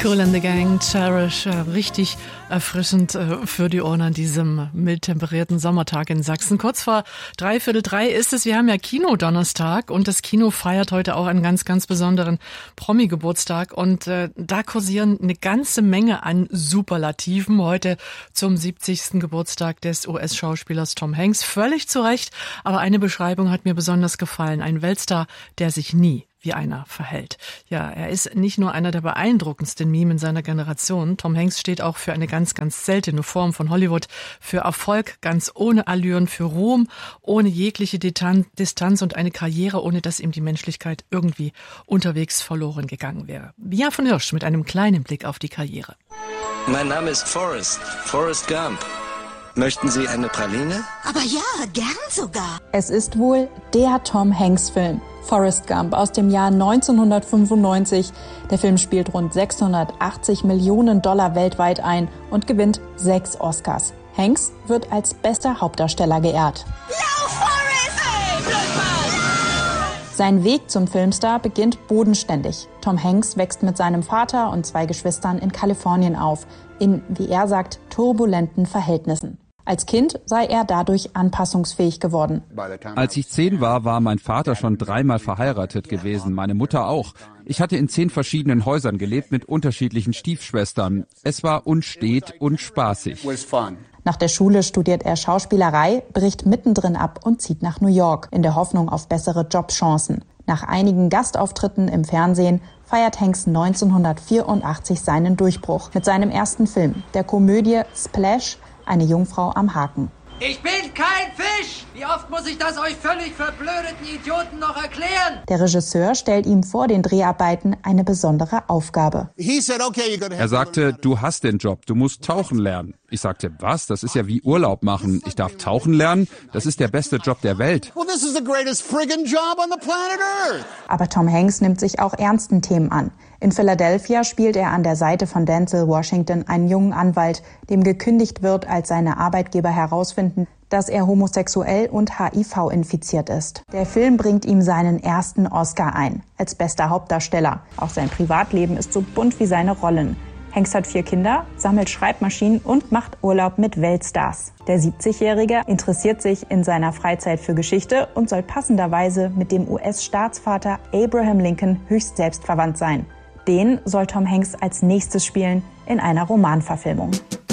Kool and the Gang, Cherish, richtig erfrischend für die Ohren an diesem mild temperierten Sommertag in Sachsen. Kurz vor 2:45 ist es. Wir haben ja Kino-Donnerstag und das Kino feiert heute auch einen ganz, ganz besonderen Promi-Geburtstag und da kursieren eine ganze Menge an Superlativen heute zum 70. Geburtstag des US-Schauspielers Tom Hanks. Völlig zu Recht, aber eine Beschreibung hat mir besonders gefallen. Ein Weltstar, der sich nie wie einer verhält. Ja, er ist nicht nur einer der beeindruckendsten Mimen seiner Generation. Tom Hanks steht auch für eine ganz, ganz seltene Form von Hollywood, für Erfolg ganz ohne Allüren, für Ruhm ohne jegliche Distanz und eine Karriere, ohne dass ihm die Menschlichkeit irgendwie unterwegs verloren gegangen wäre. Mia von Hirsch mit einem kleinen Blick auf die Karriere. Mein Name ist Forrest Gump. Möchten Sie eine Praline? Aber ja, gern sogar. Es ist wohl der Tom Hanks-Film, Forrest Gump aus dem Jahr 1995. Der Film spielt rund $680 Millionen weltweit ein und gewinnt 6 Oscars. Hanks wird als bester Hauptdarsteller geehrt. Lauf, Forrest! Hey, Blödmann! Sein Weg zum Filmstar beginnt bodenständig. Tom Hanks wächst mit seinem Vater und 2 Geschwistern in Kalifornien auf, in, wie er sagt, turbulenten Verhältnissen. Als Kind sei er dadurch anpassungsfähig geworden. Als ich 10 war, war mein Vater schon 3-mal verheiratet gewesen, meine Mutter auch. Ich hatte in 10 verschiedenen Häusern gelebt mit unterschiedlichen Stiefschwestern. Es war unstet und spaßig. Nach der Schule studiert er Schauspielerei, bricht mittendrin ab und zieht nach New York, in der Hoffnung auf bessere Jobchancen. Nach einigen Gastauftritten im Fernsehen feiert Hanks 1984 seinen Durchbruch mit seinem ersten Film, der Komödie Splash, eine Jungfrau am Haken. Ich bin kein Fisch! Wie oft muss ich das euch völlig verblödeten Idioten noch erklären? Der Regisseur stellt ihm vor den Dreharbeiten eine besondere Aufgabe. Er sagte, du hast den Job, du musst tauchen lernen. Ich sagte, was? Das ist ja wie Urlaub machen. Ich darf tauchen lernen? Das ist der beste Job der Welt. Aber Tom Hanks nimmt sich auch ernsten Themen an. In Philadelphia spielt er an der Seite von Denzel Washington einen jungen Anwalt, dem gekündigt wird, als seine Arbeitgeber herausfinden, dass er homosexuell und HIV infiziert ist. Der Film bringt ihm seinen ersten Oscar ein, als bester Hauptdarsteller. Auch sein Privatleben ist so bunt wie seine Rollen. Hanks hat 4 Kinder, sammelt Schreibmaschinen und macht Urlaub mit Weltstars. Der 70-Jährige interessiert sich in seiner Freizeit für Geschichte und soll passenderweise mit dem US-Staatsvater Abraham Lincoln höchst selbstverwandt sein. Den soll Tom Hanks als nächstes spielen in einer Romanverfilmung.